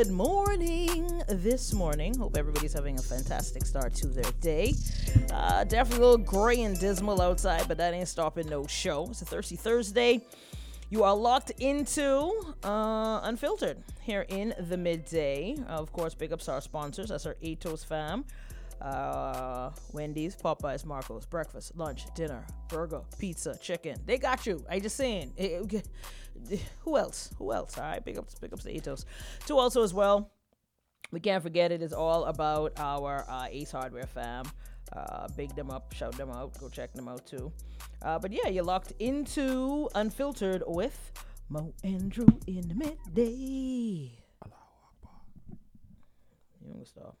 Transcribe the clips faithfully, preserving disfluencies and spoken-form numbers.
Good morning this morning. Hope everybody's having a fantastic start to their day. Uh, definitely a little gray and dismal outside, but that ain't stopping no show. It's a Thirsty Thursday. You are locked into uh, Unfiltered here in the midday. Uh, of course, big ups to our sponsors. That's our Atos fam. Uh, Wendy's, Popeyes, Marco's, breakfast, lunch, dinner, burger, pizza, chicken. They got you. I just saying. It, it, who else? Who else? All right, big ups, big ups to Atos. Too also as well, we can't forget it is all about our uh, Ace Hardware fam. Uh, big them up, shout them out, go check them out too. Uh, but yeah, you're locked into Unfiltered with Mo and Drew in the midday. You want to stop?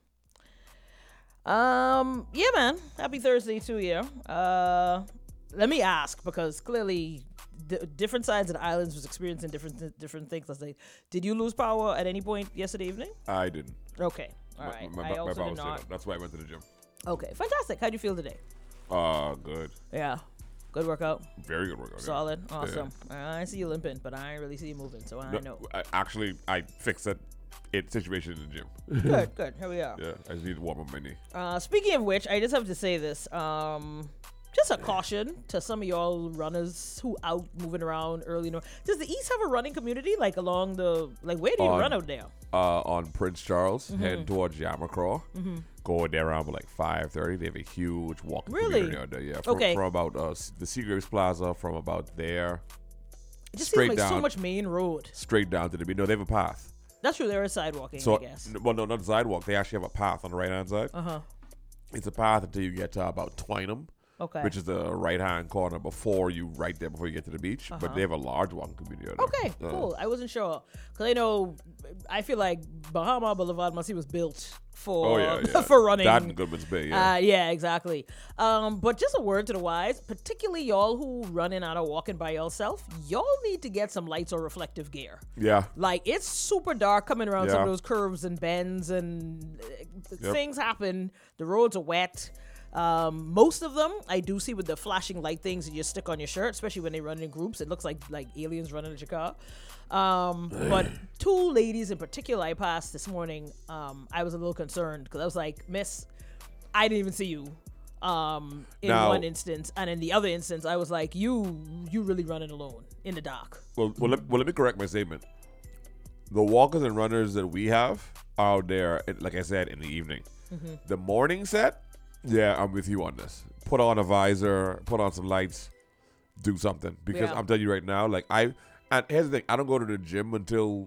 Um, yeah, man. Happy Thursday to you. Uh, let me ask, because clearly d- different sides of the islands was experiencing different different things. Let's say, did you lose power at any point yesterday evening? I didn't. Okay, all My- right. My, I my, also my did power not. stayed up. That's why I went to the gym. Okay, fantastic. How'd you feel today? Uh, good. Yeah, good workout. Very good workout. yeah. Solid, awesome. I see you limping, but I ain't really see you moving, so I No, know. I, actually, I fixed that it situation in the gym. Good, good. Here we are. Yeah, I just need to warm up my knee. Uh, speaking of which, I just have to say this. Um, just a caution to some of y'all runners who out moving around early. In the, does the East have a running community like along the like? Where do you On- run out there? Uh, on Prince Charles, Mm-hmm. heading towards Yamacraw. Going there around like five thirty. They have a huge walking Really? community out there. Yeah, from, Okay. from about uh, S- the Seagraves Plaza, from about there, It just straight seems like so down. much main road. straight down to the beach. No, they have a path. That's true. There is sidewalking, So, I guess. n- well, no, not the sidewalk. They actually have a path on the right hand side. Uh huh. It's a path until you get to about Twynham. Okay. Which is the right hand corner before you, right there before you get to the beach. But Uh-huh. they have a large one community out there. Okay, Uh, cool. I wasn't sure because I know. I feel like Bahama Boulevard must was built for Oh, yeah, yeah. for running. That and Goodman's Bay, yeah. Uh, yeah, exactly. Um, but just a word to the wise, particularly y'all who running out or walking by yourself, y'all need to get some lights or reflective gear. yeah. Like, it's super dark coming around some Yeah. of those curves and bends, and uh, Yep. things happen. The roads are wet. Um, most of them I do see with the flashing light things that you stick on your shirt, especially when they run in groups. It looks like like aliens running at your car. Um, but two ladies in particular I passed this morning. Um, I was a little concerned because I was like, Miss, I didn't even see you. Um, in Now- one instance, and in the other instance, I was like, you you really running alone in the dark. Well, well, let, well, let me correct my statement. The walkers and runners that we have are out there, eh, like I said, in the evening. Mm-hmm. The morning set, yeah, I'm with you on this. Put on a visor, put on some lights, do something. Because Yeah. I'm telling you right now, like I, and here's the thing, I don't go to the gym until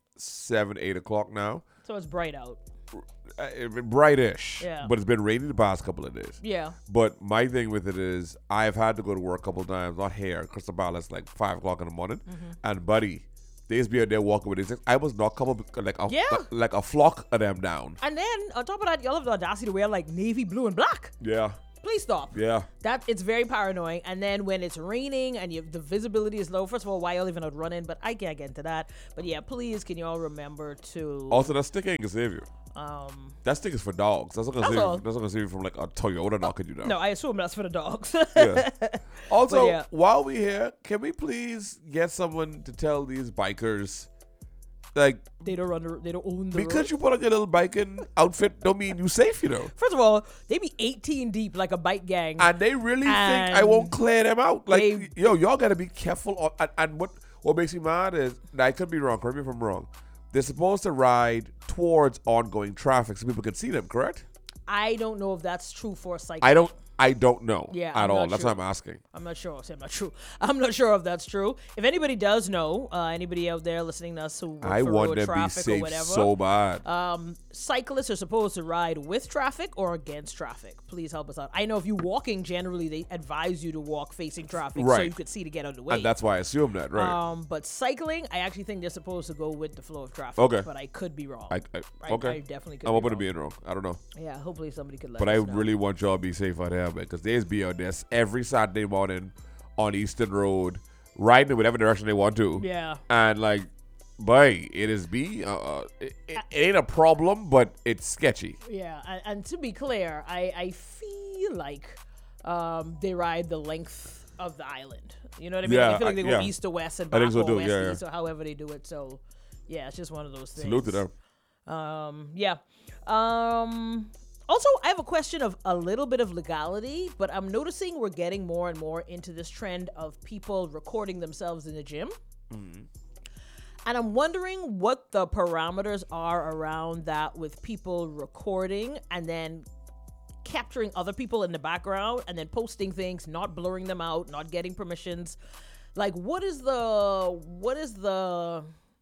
seven, eight o'clock now. So it's bright out. Uh, it- brightish, Yeah. but it's been raining the past couple of days. Yeah. But my thing with it is, I've had to go to work a couple times, not here, Crystal Palace, like five o'clock in the morning. Mm-hmm. And buddy, they used to be out there walking with these. I was not coming like a Yeah. like a flock of them down. And then on top of that, y'all have the audacity to wear like navy blue and black. Yeah, Please stop. yeah. That it's very paranoid. And then when it's raining and you, the visibility is low, first of all, why y'all even out running? But I can't get into that. But yeah, please, can y'all remember to Also, that stick ain't gonna save you. um. That stick is for dogs. That's not gonna That's save. all. That's not gonna save you from like a Toyota knocking you down. No, I assume that's for the dogs. Yeah. Also, But yeah. while we here, can we please get someone to tell these bikers, like, They don't run. The, they don't own the because road. you put on your little biking outfit, don't mean you safe, you know. First of all, they be eighteen deep like a bike gang. And they really think I And won't clear them out. Like, they- yo, y'all gotta be careful. On, and, and what what makes me mad is, now I could be wrong. Correct me if I'm wrong. They're supposed to ride towards ongoing traffic so people can see them. Correct? I don't know if that's true for cycling. I don't. I don't know Yeah, at I'm all. not That's sure. what I'm asking. I'm not sure. Say I'm not true. I'm not sure if that's true. If anybody does know, uh, anybody out there listening to us who work I for want road them to be traffic or safe whatever, so bad. um, cyclists are supposed to ride with traffic or against traffic. Please help us out. I know if you're walking, generally they advise you to walk facing traffic so Right. you could see to get out of the way. And that's why I assume that, right? Um, but cycling, I actually think they're supposed to go with the flow of traffic. Okay. But I could be wrong. I, I, I- okay. I definitely could I'm be open to wrong. being wrong. I don't know. Yeah, hopefully somebody could let But us I know. really want y'all to be safe out there, man, because there's be out there every Saturday morning on Eastern Road, riding in whatever direction they want to. Yeah. And like, boy, it is be. Uh, uh, it, it, it ain't a problem, but it's sketchy. Yeah, and, and to be clear, I, I feel like um, they ride the length of the island. You know what I mean? Yeah, I feel like they I- go yeah. east to west and I back think so or too, west yeah, to yeah. east or however they do it. So, yeah, it's just one of those things. Salute to them. Um, yeah. Um, also, I have a question of a little bit of legality, but I'm noticing we're getting more and more into this trend of people recording themselves in the gym. Mm-hmm. And I'm wondering what the parameters are around that with people recording and then capturing other people in the background and then posting things, not blurring them out, not getting permissions. Like, what is the, what is the,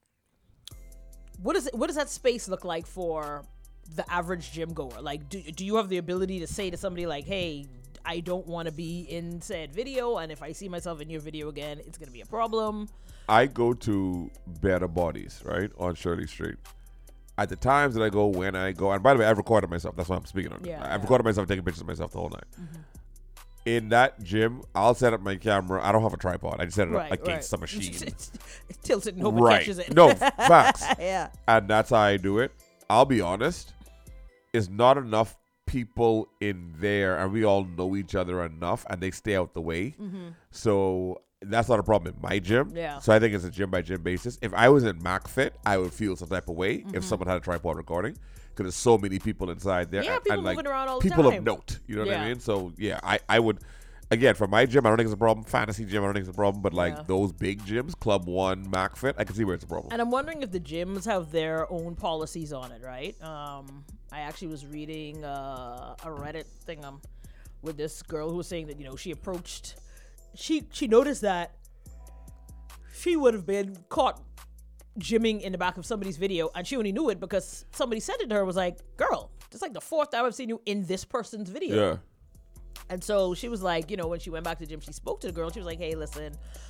what is it, what does that space look like for the average gym goer? Like, do, do you have the ability to say to somebody like, hey, I don't want to be in said video, and if I see myself in your video again, it's going to be a problem? I go to Better Bodies, right, on Shirley Street. At the times that I go, when I go, and by the way, I've recorded myself. That's what I'm speaking on. Yeah, I've yeah. recorded myself taking pictures of myself the whole night. Mm-hmm. In that gym, I'll set up my camera. I don't have a tripod. I just set it Right, up against right. the machine. It's tilted and nobody Right. catches it. No, facts. Yeah. And that's how I do it. I'll be honest, it's not enough people in there, and we all know each other enough, and they stay out the way. Mm-hmm. So that's not a problem in my gym. Yeah. So I think it's a gym by gym basis. If I was in MacFit, I would feel some type of way Mm-hmm. if someone had a tripod recording, because there's so many people inside there. Yeah, and, people and, like, moving around all the people time. of note. You know what Yeah. I mean? So yeah, I, I would. Again, for my gym, I don't think it's a problem. Fantasy gym, I don't think it's a problem. But like Yeah. those big gyms, Club One, MacFit, I can see where it's a problem. And I'm wondering if the gyms have their own policies on it, right? Um, I actually was reading uh, a Reddit thing um, with this girl who was saying that, you know, she approached, she she noticed that she would have been caught gymming in the back of somebody's video, and she only knew it because somebody sent it to her, was like, girl, it's like the fourth time I've seen you in this person's video. Yeah. And so she was like, you know, when she went back to the gym, she spoke to the girl. She was like, hey, listen,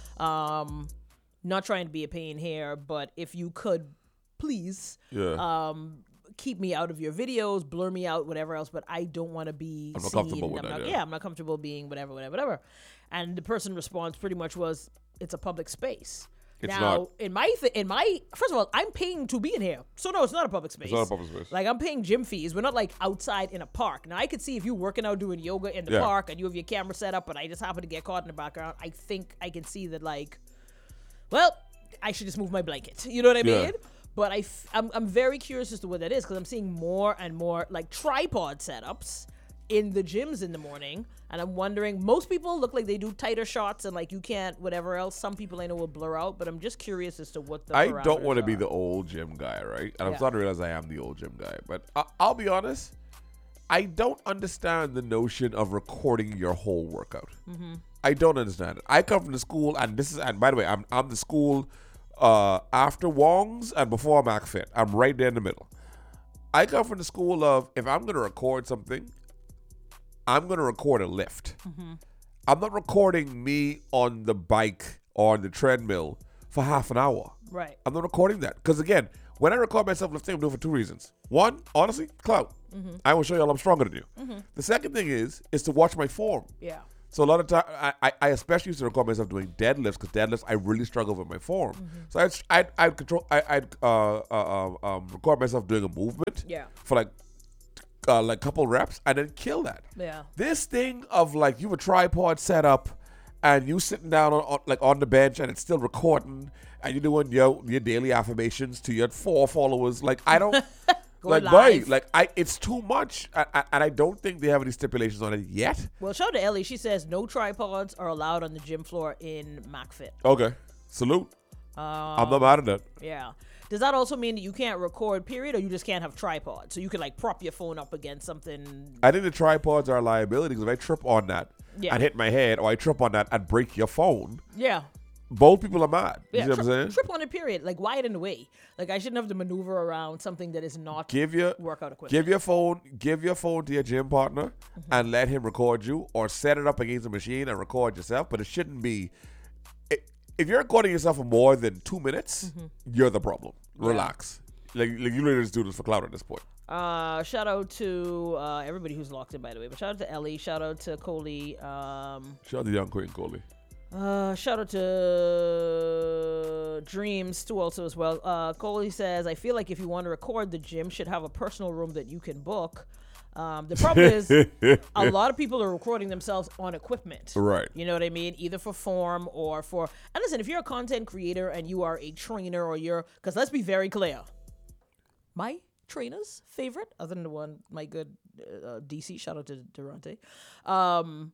um, not trying to be a pain here, but if you could please Yeah. um, keep me out of your videos, blur me out, whatever else, but I don't want to be I'm not seen. comfortable with I'm that, not, yeah. yeah, I'm not comfortable being whatever, whatever, whatever. And the person response pretty much was, it's a public space. It's now, not. in my, th- in my, first of all, I'm paying to be in here. So no, it's not a public space. It's not a public space. Like, I'm paying gym fees. We're not like outside in a park. Now, I could see if you're working out doing yoga in the Yeah. park and you have your camera set up, but I just happen to get caught in the background. I think I can see that, like, well, I should just move my blanket. You know what I Yeah. mean? But I f- I'm, I'm very curious as to what that is, because I'm seeing more and more like tripod setups in the gyms in the morning. And I'm wondering, most people look like they do tighter shots and like you can't, whatever else. Some people I know will blur out, but I'm just curious as to what the I don't want to parameters be are. the old gym guy, right? And I'm Yeah. starting to realize I am the old gym guy. But I- I'll be honest, I don't understand the notion of recording your whole workout. Mm-hmm. I don't understand it. I come from the school, and this is, and by the way, I'm I'm the school uh, after Wong's and before MacFit. I'm right there in the middle. I come from the school of, if I'm going to record something, I'm going to record a lift. Mm-hmm. I'm not recording me on the bike or on the treadmill for half an hour. Right. I'm not recording that. Because again, when I record myself lifting, I'm doing it for two reasons. One, honestly, clout. Mm-hmm. I will show y'all I'm stronger than you. Mm-hmm. The second thing is, is to watch my form. Yeah. So a lot of time, I, I, I especially used to record myself doing deadlifts, because deadlifts, I really struggle with my form. Mm-hmm. So I'd, I'd, I'd control, I, I'd uh, uh, uh, um, record myself doing a movement Yeah. for like, uh, like couple reps, and then kill that. Yeah. This thing of like you have a tripod set up and you sitting down on, on like on the bench and it's still recording and you're doing your your daily affirmations to your four followers. Like I don't Go like live. why? Like I it's too much, I, I, and I don't think they have any stipulations on it yet. Well, shout out to Ellie. She says no tripods are allowed on the gym floor in MacFit. Okay, salute. Um, I'm not mad at that. Yeah. Does that also mean that you can't record, period, or you just can't have tripod? So you could like prop your phone up against something. I think the tripods are a liability, because if I trip on that Yeah. and hit my head, or I trip on that and break your phone, Yeah. both people are mad. You Yeah. see what Trip, I'm saying? trip on it, period. Like, why it in the way? Like, I shouldn't have to maneuver around something that is not Give your workout equipment. Give your phone, give your phone to your gym partner, Mm-hmm. and let him record you, or set it up against a machine and record yourself. But it shouldn't be. i- If you're recording yourself for more than two minutes, Mm-hmm. you're the problem. Relax. Like, like you literally just do this for clout at this point. Uh, shout out to uh, everybody who's locked in, by the way. But shout out to Ellie. Shout out to Coley. Um, Shout out to young Queen Coley. Uh, shout out to Dreams too, also as well. Uh, Coley says, I feel like if you want to record, the gym should have a personal room that you can book. Um, the problem is, a lot of people are recording themselves on equipment. Right. You know what I mean? Either for form or for. And listen, if you're a content creator and you are a trainer or you're, because let's be very clear, my trainers' favorite, other than the one my good uh, D C. Shout out to Durante. Um,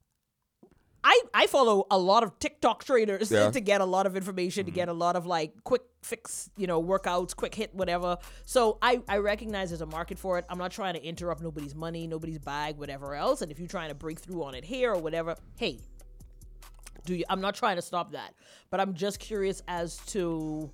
I I follow a lot of TikTok trainers Yeah. to get a lot of information, to get a lot of like quick fix, you know, workouts, quick hit, whatever. So I, I recognize there's a market for it. I'm not trying to interrupt nobody's money, nobody's bag, whatever else. And if you're trying to break through on it here or whatever, hey, do you? I'm not trying to stop that, but I'm just curious as to,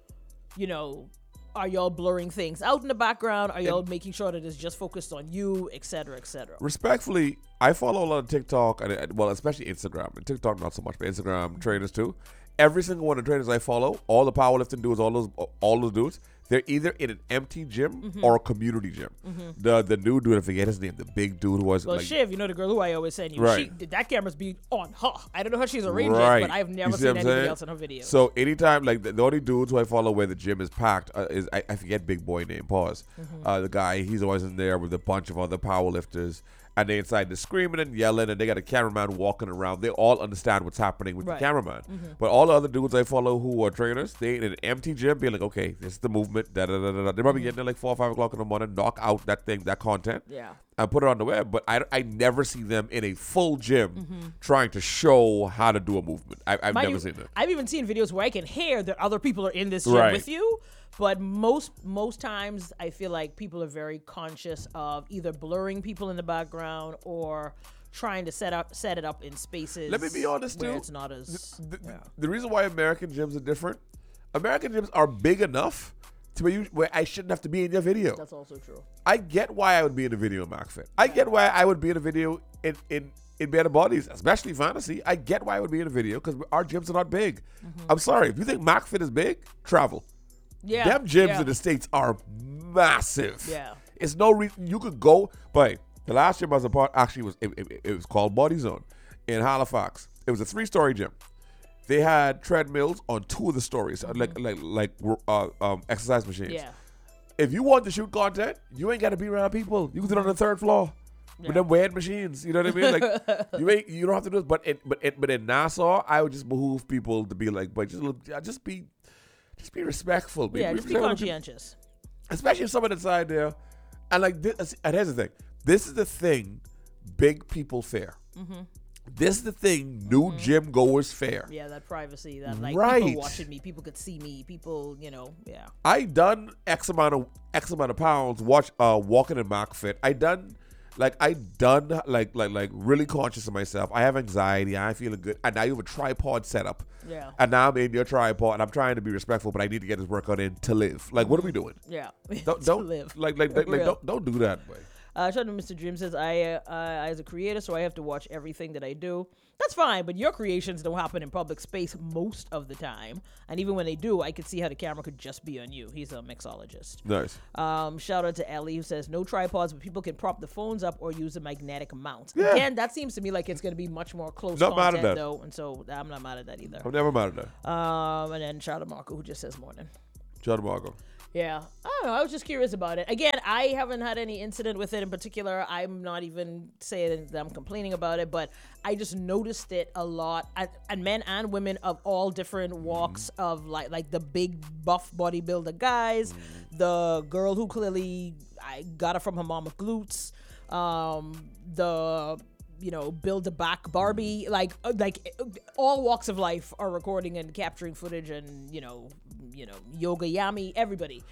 you know, are y'all blurring things out in the background? Are y'all making sure that it's just focused on you, et cetera, et cetera? Respectfully, I follow a lot of TikTok, and and- well, especially Instagram. And TikTok, not so much, but Instagram trainers too. Every single one of the trainers I follow, all the powerlifting dudes, all those, all those dudes, they're either in an empty gym Mm-hmm. or a community gym. The the new dude, I forget his name, the big dude who was Well, like, Shiv, you know the girl who I always send you. Right. She, that camera's be on her. I don't know how she's arranged right. it, but I've You never see seen what I'm anybody saying? else in her videos. So anytime, like the, the only dudes who I follow where the gym is packed uh, is I, I forget big boy name. Pause. Mm-hmm. Uh, the guy, he's always in there with a bunch of other powerlifters. And they inside, they're screaming and yelling, and they got a cameraman walking around. They all understand what's happening with Right. the cameraman. Mm-hmm. But all the other dudes I follow who are trainers, they in an empty gym, being like, okay, this is the movement. Da da da da. da. They're probably getting there like four or five o'clock in the morning, knock out that thing, that content, yeah. and put it on the web. But I, I never see them in a full gym Mm-hmm. trying to show how to do a movement. I, I've Mind never you, seen that. I've even seen videos where I can hear that other people are in this gym Right. with you. But most most times, I feel like people are very conscious of either blurring people in the background or trying to set up set it up in spaces. Let me be honest, where too. it's not as The, yeah. the reason why American gyms are different, American gyms are big enough to where, you, where I shouldn't have to be in your video. That's also true. I get why I would be in a video in MacFit. I get why I would be in a video in in in Better Bodies, especially fantasy. I get why I would be in a video because our gyms are not big. I'm sorry, if you think MacFit is big, travel. Yeah. Them gyms yeah. in the States are massive. Yeah. It's no reason you could go. But the last gym I was a part actually was it, it, it was called Body Zone in Halifax. It was a three story gym. They had treadmills on two of the stories, like like like uh, um, exercise machines. Yeah. If you want to shoot content, you ain't got to be around people. You can do it on the third floor with Yeah. them weird machines. You know what I mean? Like you ain't you don't have to do this. But in, but in, but in Nassau, I would just behoove people to be like, but just just be just be respectful. Be, Yeah, just be respectful. conscientious. Especially if someone inside there, and like this. And here's the thing: this is the thing big people fear. Mm-hmm. This is the thing new gym goers fear. Yeah, that privacy, that like Right. people watching me, people could see me, people, you know, yeah. I done X amount of X amount of pounds watch uh walking in MacFit. I done like I done like like like really conscious of myself. I have anxiety. I feeling good, and now you have a tripod setup. Yeah. And now I'm in your tripod, and I'm trying to be respectful, but I need to get this workout in to live. Like, what are we doing? Yeah. Don't To don't live. like like like, like Real. don't don't do that. Boy. Uh, shout out to Mister Dream says, I, uh, uh, as a creator, so I have to watch everything that I do. That's fine, but your creations don't happen in public space most of the time. And even when they do, I could see how the camera could just be on you. He's a mixologist. Nice. Um, shout out to Ellie who says, no tripods, but people can prop the phones up or use a magnetic mount. Yeah. Again, that seems to me like it's going to be much more close Not mad at content, that. though. And so I'm not mad at that either. I'm never mad at that. Um, and then shout out to Marco who just says morning. John Margo. Yeah, I don't know. I was just curious about it. Again, I haven't had any incident with it in particular. I'm not even saying that I'm complaining about it, but I just noticed it a lot, and, and men and women of all different walks of like like the big buff bodybuilder guys, the girl who clearly I got her from her mama glutes, um, the you know, build a back Barbie, like uh, like uh, all walks of life are recording and capturing footage, and you know, you know, Yoga Yami, everybody.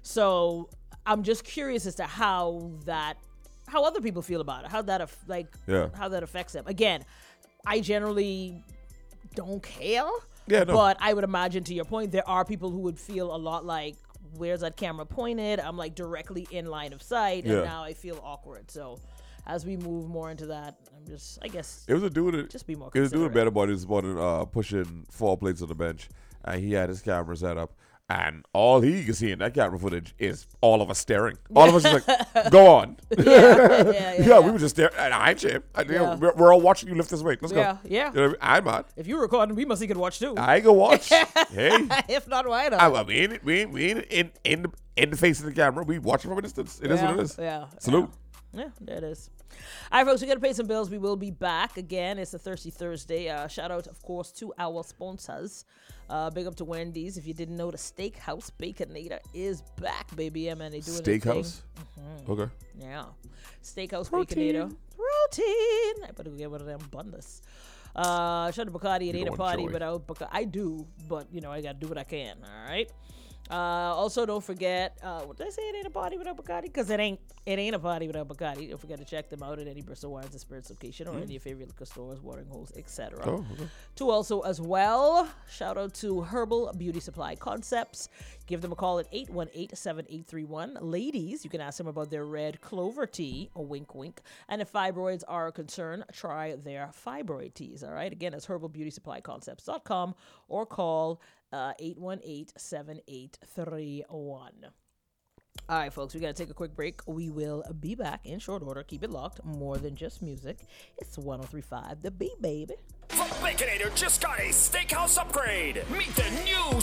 So I'm just curious as to how that, how other people feel about it, how that aff- like, Yeah. how that affects them. Again, I generally don't care. Yeah, no. But I would imagine, to your point, there are people who would feel a lot like, where's that camera pointed? I'm like directly in line of sight, and Yeah. now I feel awkward. So as we move more into that, I'm just, I guess, It was a dude. That, just be more it was a dude in considerate. Better Body this morning, uh, pushing four plates on the bench, and he had his camera set up, and all he can see in that camera footage is all of us staring. All of us is like, "Go on." yeah, yeah, yeah, Yeah, we were just staring. And I ain't shame. I, you know, Yeah. we're, we're all watching you lift this weight. Let's Yeah, go. yeah. You know what I mean? I'm on. If you're recording, we must see could watch too. I ain't gonna watch. Hey, If not, why not? I, I mean, we ain't, we ain't, we ain't in in the, in the face of the camera. We watching from a distance. It is yeah, what it is. Yeah. Salute. Yeah. Yeah, there it is. All right, folks, we got to pay some bills. We will be back again. It's a Thirsty Thursday. Uh, shout out, of course, to our sponsors. Uh, big up to Wendy's. If you didn't know, the Steakhouse Baconator is back, baby. Yeah, man, they doing their thing. Steakhouse? Mm-hmm. Okay. Yeah. Steakhouse Protein. Baconator. Protein. I better go get one of them bundles. Uh, shout out to Bacardi. It You ain't a don't party enjoy. without Bacardi. I do, but, you know, I got to do what I can. All right. Uh, also, don't forget, uh, what did I say? It ain't a party without Bacardi? Because it ain't it ain't a party without Bacardi. Don't forget to check them out at any Bristol Wines and Spirits location or any of your favorite liquor stores, watering holes, et cetera. Oh, okay. To also, as well, shout out to Herbal Beauty Supply Concepts. Give them a call at eight one eight, seven eight three one. Ladies, you can ask them about their red clover tea, a wink wink. And if fibroids are a concern, try their fibroid teas, all right? Again, it's herbal beauty supply concepts dot com or call uh, eight one eight, seven eight three one. All right, folks, we got to take a quick break. We will be back in short order. Keep it locked. More than just music. It's one oh three point five The Beat, baby. The Baconator just got a steakhouse upgrade. Meet the new